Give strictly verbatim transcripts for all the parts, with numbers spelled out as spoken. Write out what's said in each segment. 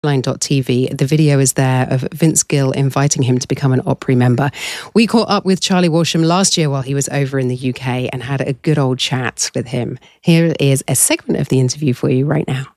line dot t v. The video is there of Vince Gill inviting him to become an Opry member. We caught up with Charlie Walsham last year while he was over in the U K and had a good old chat with him. Here is a segment of the interview for you right now.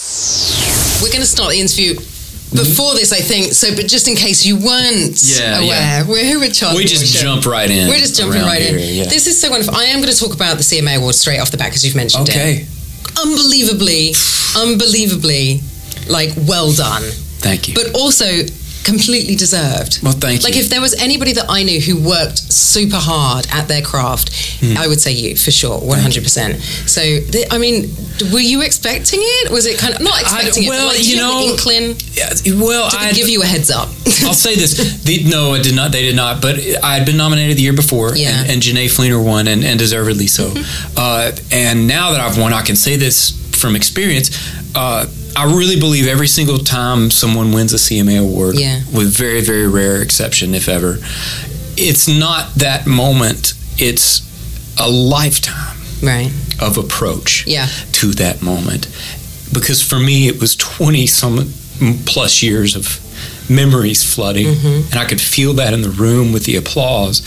We're going to start the interview before this, I think. So, but just in case you weren't yeah, aware, yeah. we're here with Charlie We just Walsham. jump right in. We're just jumping right here, in. Yeah. This is so wonderful. I am going to talk about the C M A Awards straight off the bat because you've mentioned okay. it. Unbelievably, unbelievably, like, well done. Thank you. But also completely deserved. Well, thank like, you. if there was anybody that I knew who worked super hard at their craft, mm. I would say you, for sure, one hundred percent. So, th- I mean, were you expecting it? Was it kind of, not expecting I, well, it, but like, you did know, you have an inkling? Yeah, well, Did I they give you a heads up? I'll say this. The, no, it did not. They did not. But I had been nominated the year before, yeah. and, and Janae Fleener won, and, and deservedly so. uh, and now that I've won, I can say this from experience. Uh, I really believe every single time someone wins a C M A award, yeah. with very, very rare exception, if ever, it's not that moment. It's a lifetime right. of approach yeah. to that moment. Because for me, it was twenty some plus years of memories flooding, mm-hmm. and I could feel that in the room with the applause.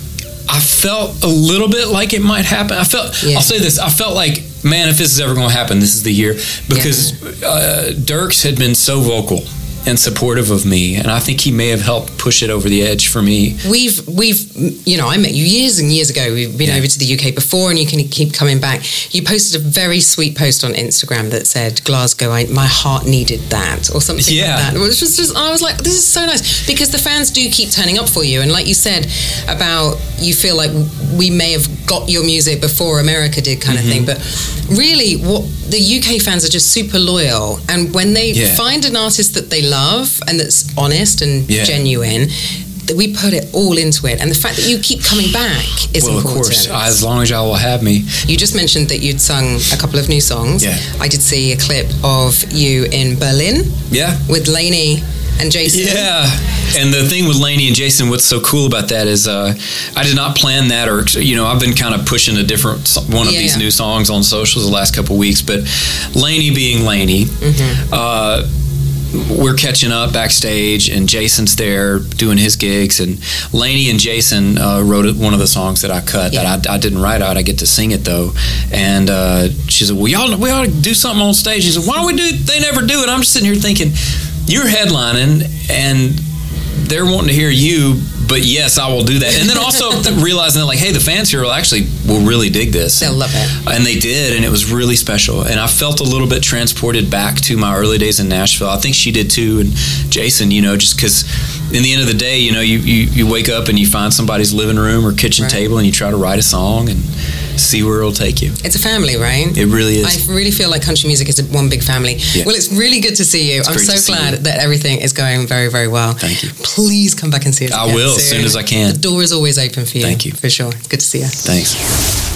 I felt a little bit like it might happen. I felt, yeah. I'll say this, I felt like, man, if this is ever going to happen, this is the year. Because yeah. uh, Dierks had been so vocal and supportive of me, and I think he may have helped push it over the edge for me. We've, we've, you know, I met you years and years ago. We've been yeah. over to the U K before, and you can keep coming back. You posted a very sweet post on Instagram that said, Glasgow, I, my heart needed that, or something yeah. like that. It was just, just, I was like, this is so nice, because the fans do keep turning up for you. And like you said about, you feel like we may have got your music before America did, kind mm-hmm. of thing. But really, what the U K fans are just super loyal. And when they yeah. find an artist that they love and that's honest and yeah. genuine, that we put it all into it. And the fact that you keep coming back is well, important. Well, of course, as long as y'all will have me. You just mentioned that you'd sung a couple of new songs. Yeah. I did see a clip of you in Berlin. Yeah. With Lainey and Jason. Yeah. And the thing with Lainey and Jason, what's so cool about that is uh, I did not plan that, or, you know, I've been kind of pushing a different one of yeah. these new songs on socials the last couple of weeks, but Lainey being Lainey, mm-hmm. uh, we're catching up backstage, and Jason's there doing his gigs, and Lainey and Jason uh, wrote one of the songs that I cut yeah. that I, I didn't write out. I get to sing it though, and uh, she said, "Well, y'all, we ought to do something on stage." She said, "Why don't we do it? They never do it." I'm just sitting here thinking, you're headlining, and they're wanting to hear you, but yes, I will do that. And then also realizing that, like, hey, the fans here will actually will really dig this. They'll love it. And they did, and it was really special. And I felt a little bit transported back to my early days in Nashville. I think she did too, and Jason, you know, just because in the end of the day, you know, you, you, you wake up and you find somebody's living room or kitchen right. table, and you try to write a song and see where it'll take you. It's a family, right? It really is. I really feel like country music is one big family. Yeah. Well, it's really good to see you. It's I'm so glad you. that everything is going very, very well. Thank you. Please come back and see us I again will soon. As soon as I can. The door is always open for you. Thank you. For sure. Good to see you. Thanks.